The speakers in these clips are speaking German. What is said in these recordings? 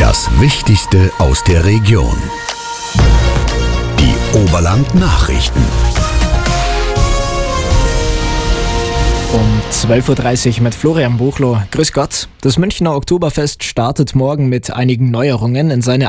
Das Wichtigste aus der Region. Die Oberland-Nachrichten. Um 12.30 Uhr mit Florian Buchloh. Grüß Gott. Das Münchner Oktoberfest startet morgen mit einigen Neuerungen in seine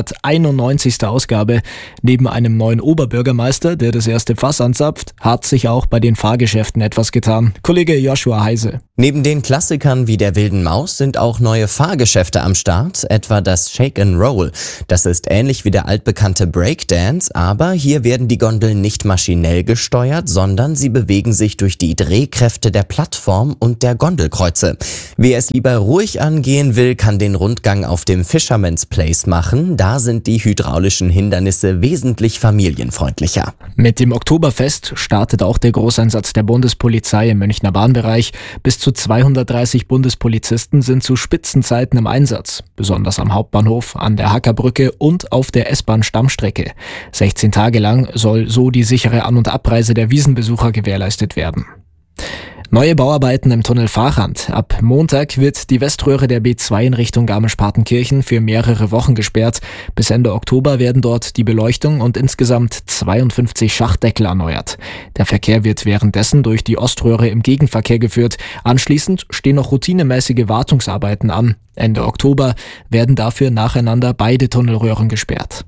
191. Ausgabe. Neben einem neuen Oberbürgermeister, der das erste Fass anzapft, hat sich auch bei den Fahrgeschäften etwas getan. Kollege Joshua Heise. Neben den Klassikern wie der Wilden Maus sind auch neue Fahrgeschäfte am Start, etwa das Shake and Roll. Das ist ähnlich wie der altbekannte Breakdance, aber hier werden die Gondeln nicht maschinell gesteuert, sondern sie bewegen sich durch die Drehkräfte der Plattform und der Gondelkreuze. Wer es lieber ruhig angehen will, kann den Rundgang auf dem Fisherman's Place machen. Da sind die hydraulischen Hindernisse wesentlich familienfreundlicher. Mit dem Oktoberfest startet auch der Großeinsatz der Bundespolizei im Münchner Bahnbereich. Bis zu 230 Bundespolizisten sind zu Spitzenzeiten im Einsatz, besonders am Hauptbahnhof, an der Hackerbrücke und auf der S-Bahn-Stammstrecke. 16 Tage lang soll so die sichere An- und Abreise der Wiesenbesucher gewährleistet werden. Neue Bauarbeiten im Tunnel Fahrrand. Ab Montag wird die Weströhre der B2 in Richtung Garmisch-Partenkirchen für mehrere Wochen gesperrt. Bis Ende Oktober werden dort die Beleuchtung und insgesamt 52 Schachtdeckel erneuert. Der Verkehr wird währenddessen durch die Oströhre im Gegenverkehr geführt. Anschließend stehen noch routinemäßige Wartungsarbeiten an. Ende Oktober werden dafür nacheinander beide Tunnelröhren gesperrt.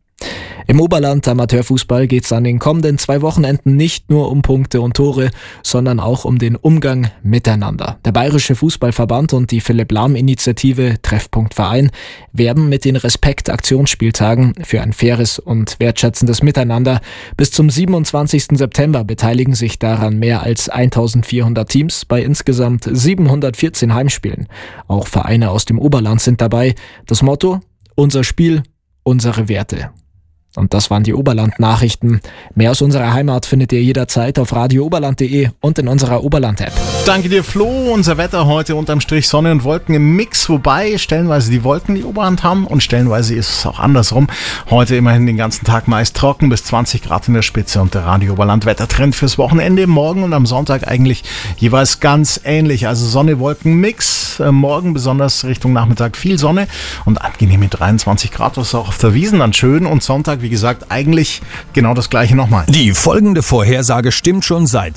Im Oberland Amateurfußball geht es an den kommenden 2 Wochenenden nicht nur um Punkte und Tore, sondern auch um den Umgang miteinander. Der Bayerische Fußballverband und die Philipp-Lahm-Initiative Treffpunkt Verein werben mit den Respekt-Aktionsspieltagen für ein faires und wertschätzendes Miteinander. Bis zum 27. September beteiligen sich daran mehr als 1400 Teams bei insgesamt 714 Heimspielen. Auch Vereine aus dem Oberland sind dabei. Das Motto: Unser Spiel, unsere Werte. Und das waren die Oberland-Nachrichten. Mehr aus unserer Heimat findet ihr jederzeit auf radiooberland.de und in unserer Oberland-App. Danke dir, Flo. Unser Wetter heute unterm Strich Sonne und Wolken im Mix, wobei stellenweise die Wolken die Oberhand haben und stellenweise ist es auch andersrum. Heute immerhin den ganzen Tag meist trocken, bis 20 Grad in der Spitze und der Radio Oberland Wettertrend fürs Wochenende. Morgen und am Sonntag eigentlich jeweils ganz ähnlich. Also Sonne, Wolken, Mix. Morgen besonders Richtung Nachmittag viel Sonne und angenehme 23 Grad. Das ist auch auf der Wiesn dann schön und Sonntag, wie gesagt, eigentlich genau das Gleiche nochmal. Die folgende Vorhersage stimmt schon seit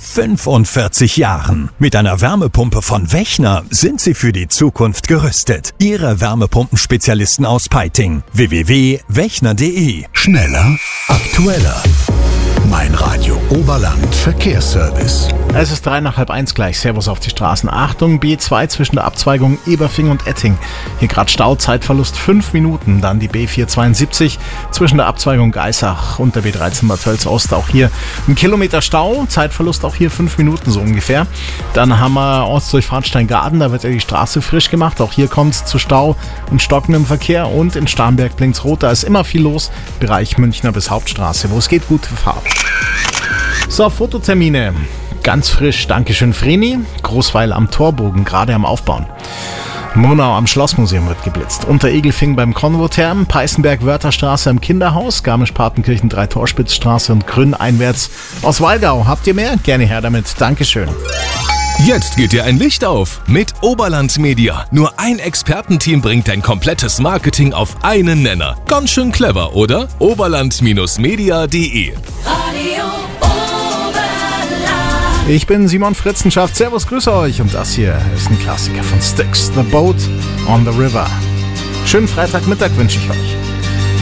45 Jahren. Mit einer Wärmepumpe von Wechner sind Sie für die Zukunft gerüstet. Ihre Wärmepumpenspezialisten aus Peiting. www.wechner.de. Schneller, aktueller. Mein Radio Oberland Verkehrsservice. Es ist 1:03 gleich. Servus auf die Straßen. Achtung, B2 zwischen der Abzweigung Eberfing und Etting. Hier gerade Stau, Zeitverlust 5 Minuten. Dann die B472 zwischen der Abzweigung Geisach und der B13 Bad Tölz Ost. Auch hier 1 Kilometer Stau, Zeitverlust auch hier 5 Minuten so ungefähr. Dann haben wir Ortsdurchfahrt Steingarten, da wird ja die Straße frisch gemacht. Auch hier kommt es zu Stau und stockendem Verkehr. Und in Starnberg blinkt's rot, da ist immer viel los. Bereich Münchner bis Hauptstraße, wo es geht, gute Fahrt. So, Fototermine. Ganz frisch. Dankeschön, Vreni. Großweil am Torbogen, gerade am Aufbauen. Monau am Schlossmuseum wird geblitzt. Unteregelfing beim Konvotherm, Peißenberg-Wörtherstraße am Kinderhaus, Garmisch-Partenkirchen 3-Torspitzstraße und Grün einwärts aus Wallgau. Habt ihr mehr? Gerne her damit. Dankeschön. Jetzt geht dir ein Licht auf mit Oberland Media. Nur ein Expertenteam bringt dein komplettes Marketing auf einen Nenner. Ganz schön clever, oder? Oberland-media.de. Ich bin Simon Fritzenschaft. Servus, grüße euch. Und das hier ist ein Klassiker von Styx, The Boat on the River. Schönen Freitagmittag wünsche ich euch.